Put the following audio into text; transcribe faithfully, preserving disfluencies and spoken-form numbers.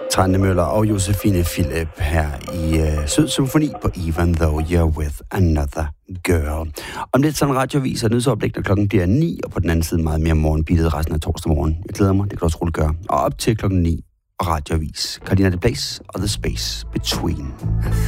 Trane Møller og Josefine Philip her i uh, Sød Symfoni på Even Though You're With Another Girl. Om lidt sådan en radiovis og nyhedsoverblik, når klokken bliver ni, og på den anden side meget mere morgenbittet resten af torsdag morgen. Jeg glæder mig, det kan du også roligt gøre. Og op til klokken ni og radiovis. Carolina de Place og The Space Between.